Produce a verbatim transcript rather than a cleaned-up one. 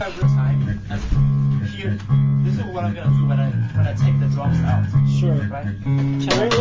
have real time, as here, this is what I'm gonna do when I when I take the drums out. Sure. Right? Can I